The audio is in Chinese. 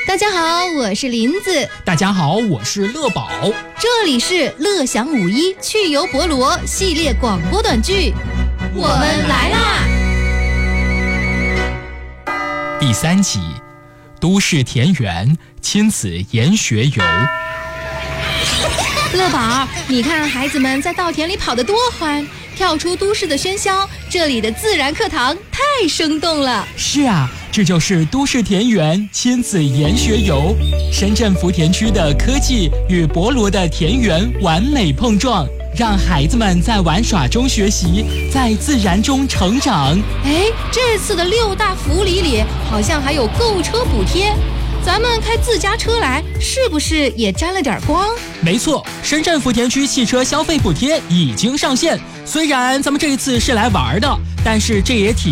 大家好，我是林子。 大家好，我是乐宝。 这里是乐享51趣游博罗系列广播短剧，我们来啦！ 第3集，都市田园亲子研学游。 乐宝，你看孩子们在稻田里跑得多欢，跳出都市的喧嚣，这里的自然课堂太生动了。 是啊，这就是都市田园亲子研学游，深圳福田区的科技与博罗的田园完美碰撞，让孩子们在玩耍中学习，在自然中成长。 这次的6大福利里好像还有购车补贴，咱们开自家车来是不是也沾了点光？ 没错，深圳福田区汽车消费补贴已经上线。虽然咱们这一次是来玩的，但是这也体